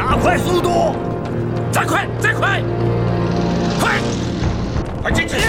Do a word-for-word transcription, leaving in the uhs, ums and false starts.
加快速度， 再快，再快，快！快进去！